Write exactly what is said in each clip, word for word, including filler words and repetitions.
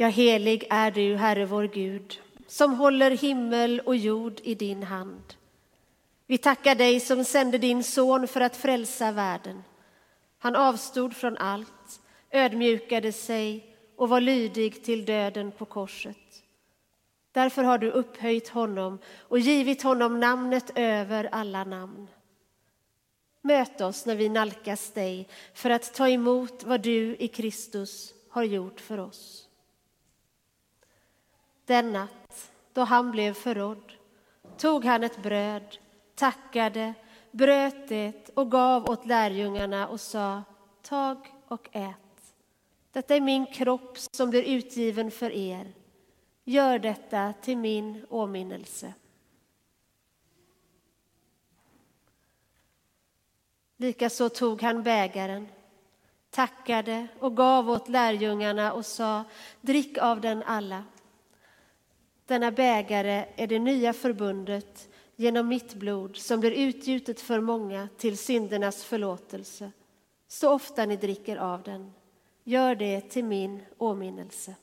Ja, helig är du, Herre vår Gud, som håller himmel och jord i din hand. Vi tackar dig som sände din son för att frälsa världen. Han avstod från allt, ödmjukade sig och var lydig till döden på korset. Därför har du upphöjt honom och givit honom namnet över alla namn. Möt oss när vi nalkas dig för att ta emot vad du i Kristus har gjort för oss. Den natt då han blev förrådd tog han ett bröd, tackade, bröt det och gav åt lärjungarna och sa: tag och ät. Detta är min kropp som blir utgiven för er. Gör detta till min åminnelse. Likaså tog han bägaren, tackade och gav åt lärjungarna och sa: drick av den alla. Denna bägare är det nya förbundet genom mitt blod som blir utgjutet för många till syndernas förlåtelse. Så ofta ni dricker av den, gör det till min åminnelse.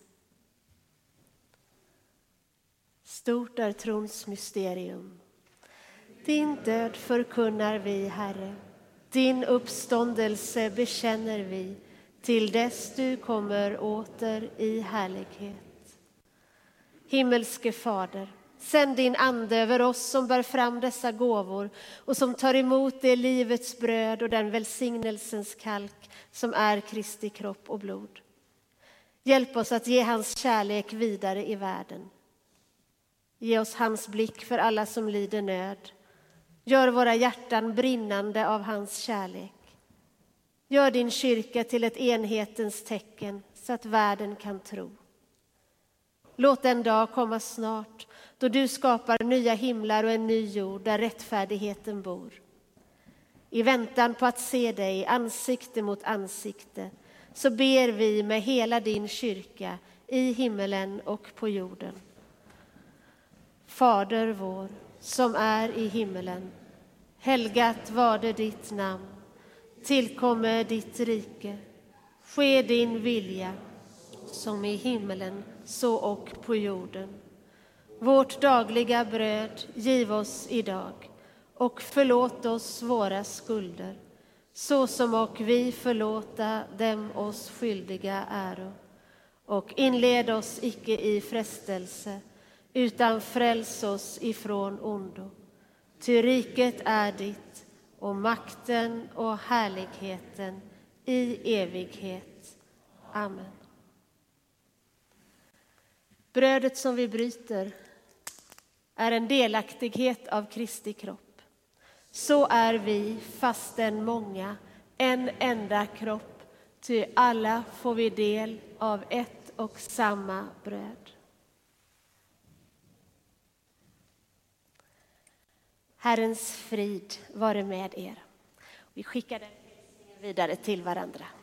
Stort är trons mysterium. Din död förkunnar vi, Herre. Din uppståndelse bekänner vi till dess du kommer åter i härlighet. Himmelske Fader, sänd din ande över oss som bär fram dessa gåvor och som tar emot det livets bröd och den välsignelsens kalk som är Kristi kropp och blod. Hjälp oss att ge hans kärlek vidare i världen. Ge oss hans blick för alla som lider nöd. Gör våra hjärtan brinnande av hans kärlek. Gör din kyrka till ett enhetens tecken så att världen kan tro. Låt en dag komma snart då du skapar nya himlar och en ny jord där rättfärdigheten bor. I väntan på att se dig ansikte mot ansikte så ber vi med hela din kyrka i himmelen och på jorden. Fader vår som är i himmelen, helgat varde ditt namn. Tillkommer ditt rike, ske din vilja som i himmelen så och på jorden. Vårt dagliga bröd giv oss idag och förlåt oss våra skulder så som och vi förlåta dem oss skyldiga äro. Och inled oss icke i frestelse utan fräls oss ifrån ondo. Ty riket är ditt och makten och härligheten i evighet. Amen. Brödet som vi bryter är en delaktighet av Kristi kropp. Så är vi, fastän många, en enda kropp, ty alla får vi del av ett och samma bröd. Herrens frid vare med er. Vi skickar den hälsningen vidare till varandra.